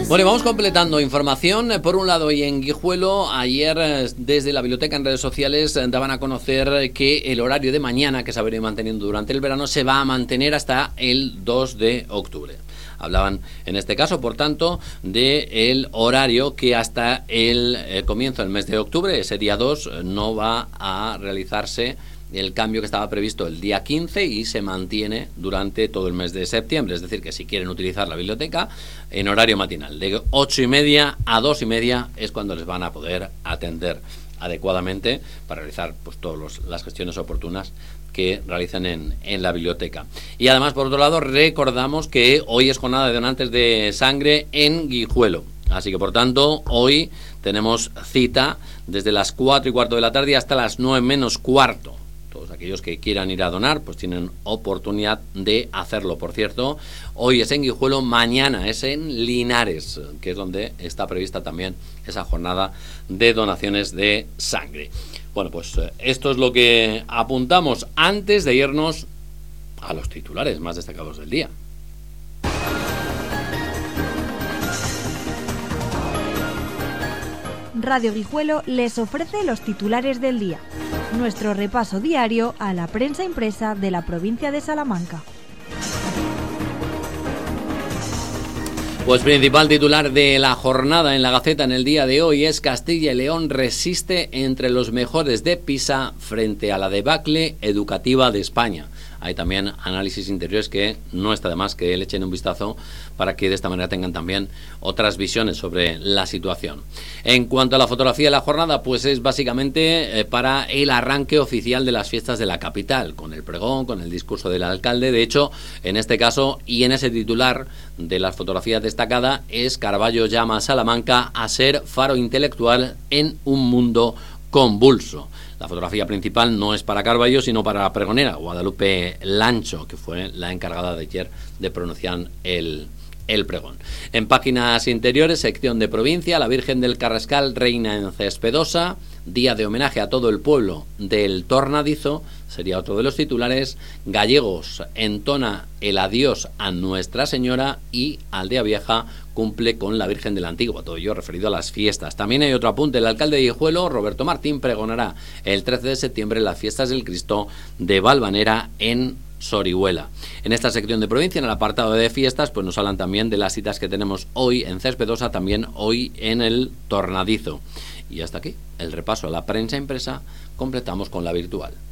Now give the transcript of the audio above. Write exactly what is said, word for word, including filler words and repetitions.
Bueno, y vamos completando información. Por un lado, y en Guijuelo, ayer desde la biblioteca en redes sociales daban a conocer que el horario de mañana, que se ha venido manteniendo durante el verano, se va a mantener hasta el dos de octubre. Hablaban, en este caso, por tanto, del horario que hasta el eh, comienzo del mes de octubre, ese día dos, no va a realizarse el cambio que estaba previsto el día quince y se mantiene durante todo el mes de septiembre. Es decir, que si quieren utilizar la biblioteca en horario matinal, de ocho y media a dos y media es cuando les van a poder atender adecuadamente para realizar pues todas las gestiones oportunas que realizan en, en la biblioteca. Y además, por otro lado, recordamos que hoy es jornada de donantes de sangre en Guijuelo. Así que, por tanto, hoy tenemos cita desde las cuatro y cuarto de la tarde hasta las nueve menos cuarto. Todos aquellos que quieran ir a donar pues tienen oportunidad de hacerlo. Por cierto, hoy es en Guijuelo, mañana es en Linares, que es donde está prevista también esa jornada de donaciones de sangre. Bueno, pues esto es lo que apuntamos antes de irnos a los titulares más destacados del día. Radio Guijuelo les ofrece los titulares del día. Nuestro repaso diario a la prensa impresa de la provincia de Salamanca. Pues principal titular de la jornada en la Gaceta en el día de hoy es: Castilla y León resiste entre los mejores de PISA frente a la debacle educativa de España. Hay también análisis interiores que no está de más que le echen un vistazo para que de esta manera tengan también otras visiones sobre la situación. En cuanto a la fotografía de la jornada, pues es básicamente eh, para el arranque oficial de las fiestas de la capital, con el pregón, con el discurso del alcalde. De hecho, en este caso y en ese titular de las fotografías destacada es: Carballo llama a Salamanca a ser faro intelectual en un mundo convulso. La fotografía principal no es para Carballo, sino para la pregonera Guadalupe Lancho, que fue la encargada de ayer de pronunciar el, el pregón. En páginas interiores, sección de provincia, la Virgen del Carrascal reina en Cespedosa, día de homenaje a todo el pueblo del Tornadizo, sería otro de los titulares. Gallegos entona el adiós a Nuestra Señora y Aldea Vieja cumple con la Virgen de la Antigua, todo ello referido a las fiestas. También hay otro apunte: el alcalde de Guijuelo, Roberto Martín, pregonará el trece de septiembre las fiestas del Cristo de Valvanera en Sorihuela. En esta sección de provincia, en el apartado de fiestas, pues nos hablan también de las citas que tenemos hoy en Cespedosa, también hoy en el Tornadizo. Y hasta aquí el repaso a la prensa impresa. Completamos con la virtual.